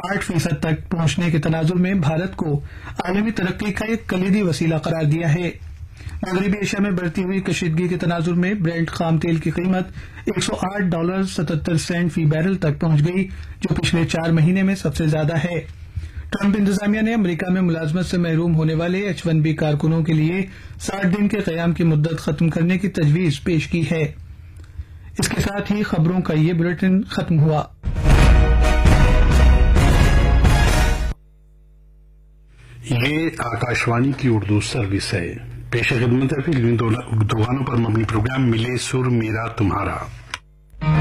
8% तक पहुंचने के तनाजुर में भारत को आलमी तरक्की का एक कलीदी वसीला करार दिया है। मगरबी एशिया में बढ़ती हुई कशीदगी के तनाजुर में ब्रेंट खाम तेल की कीमत $108.77 फी बैरल तक पहुंच गई, जो पिछले 4 महीने में सबसे ज्यादा है। ट्रंप इंतजामिया ने अमेरिका में मुलाजमत से महरूम होने वाले H-1B कारकुनों के लिए 60 दिन के कयाम की मुद्दत खत्म करने की तजवीज पेश की है। इसके साथ ही खबरों का ये बुलेटिन खत्म हुआ। ये आकाशवाणी की उर्दू सर्विस है। पेश खिदमत है फिल्मी दोगानों पर मबनी प्रोग्राम मिले सुर मेरा तुम्हारा।